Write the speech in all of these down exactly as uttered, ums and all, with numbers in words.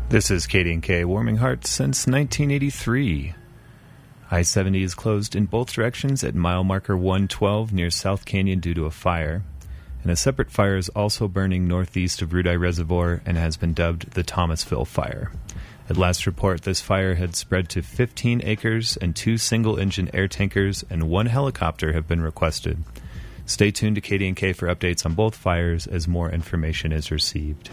This is K D and K, warming hearts since nineteen eighty-three. I seventy is closed in both directions at mile marker one twelve near South Canyon due to a fire. And a separate fire is also burning northeast of Rudai Reservoir and has been dubbed the Thomasville Fire. At last report, this fire had spread to fifteen acres, and two single-engine air tankers and one helicopter have been requested. Stay tuned to K D and K for updates on both fires as more information is received.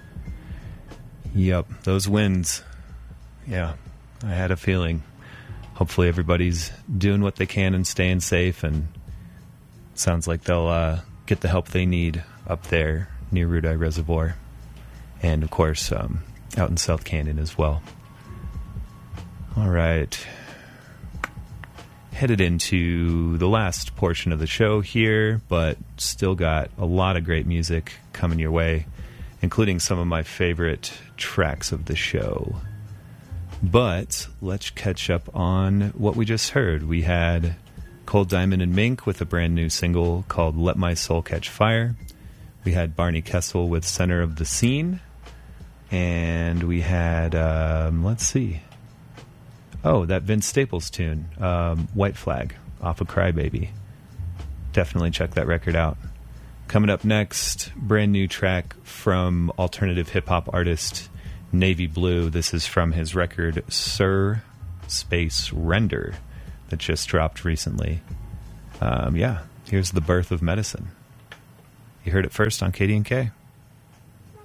Yep, those winds. Yeah, I had a feeling. Hopefully everybody's doing what they can and staying safe, and sounds like they'll uh, get the help they need up there near Rudai Reservoir. And, of course, um, out in South Canyon as well. All right. Headed into the last portion of the show here, but still got a lot of great music coming your way, including some of my favorite tracks of the show. But let's catch up on what we just heard. We had Cold Diamond and Mink with a brand new single called Let My Soul Catch Fire. We had Barney Kessel with Center of the Scene. And we had, um, let's see. Oh, that Vince Staples tune, um, White Flag, off of Crybaby. Definitely check that record out. Coming up next, brand new track from alternative hip-hop artist Navy Blue. This is from his record Sir Space Render that just dropped recently. Um, yeah, here's The Birth of Medicine. You heard it first on K D and K.